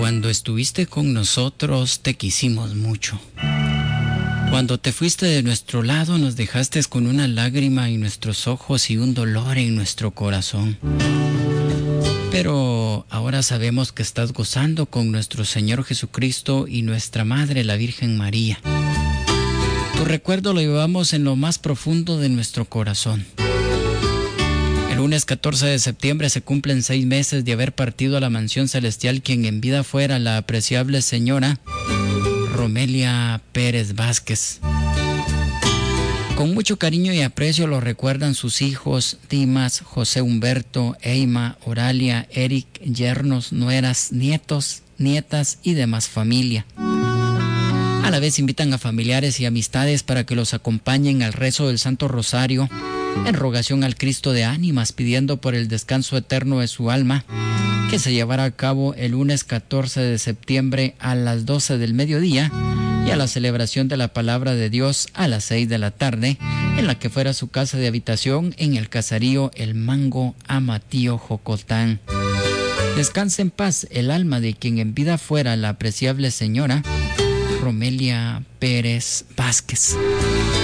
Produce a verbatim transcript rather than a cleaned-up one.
Cuando estuviste con nosotros te quisimos mucho. Cuando te fuiste de nuestro lado nos dejaste con una lágrima en nuestros ojos y un dolor en nuestro corazón. Pero ahora sabemos que estás gozando con nuestro Señor Jesucristo y nuestra Madre, la Virgen María. Tu recuerdo lo llevamos en lo más profundo de nuestro corazón. El lunes catorce de septiembre se cumplen seis meses de haber partido a la mansión celestial quien en vida fuera la apreciable señora Romelia Pérez Vázquez. Con mucho cariño y aprecio lo recuerdan sus hijos Dimas, José Humberto, Eima, Oralia, Eric, yernos, nueras, nietos, nietas y demás familia. A la vez invitan a familiares y amistades para que los acompañen al rezo del Santo Rosario en rogación al Cristo de ánimas, pidiendo por el descanso eterno de su alma, que se llevará a cabo el lunes catorce de septiembre a las doce del mediodía y a la celebración de la palabra de Dios a las seis de la tarde, en la que fuera su casa de habitación en el caserío El Mango, Amatío, Jocotán. Descanse en paz el alma de quien en vida fuera la apreciable señora Romelia Pérez Vázquez.